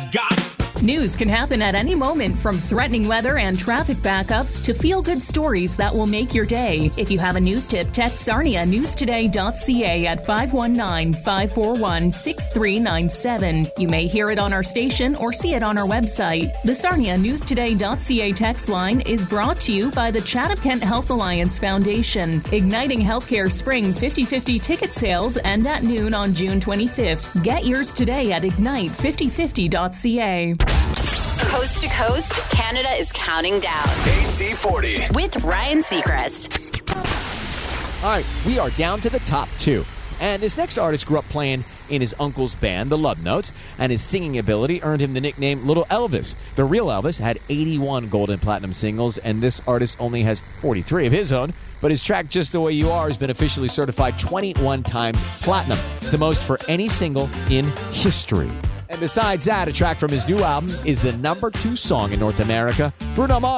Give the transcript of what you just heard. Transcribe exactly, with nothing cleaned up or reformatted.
has got. News can happen at any moment, from threatening weather and traffic backups to feel-good stories that will make your day. If you have a news tip, text Sarnia News Today dot C A at five one nine, five four one, six three nine seven. You may hear it on our station or see it on our website. The Sarnia News Today dot C A text line is brought to you by the Chatham-Kent Health Alliance Foundation. Igniting Healthcare Spring fifty-fifty ticket sales end at noon on June twenty-fifth. Get yours today at ignite fifty fifty dot C A. Coast to coast, Canada is counting down. A T forty. With Ryan Seacrest. All right, we are down to the top two. And this next artist grew up playing in his uncle's band, the Love Notes, and his singing ability earned him the nickname Little Elvis. The real Elvis had eighty-one gold and platinum singles, and this artist only has forty-three of his own. But his track, Just the Way You Are, has been officially certified twenty-one times platinum, the most for any single in history. And besides that, a track from his new album is the number two song in North America. Bruno Mars.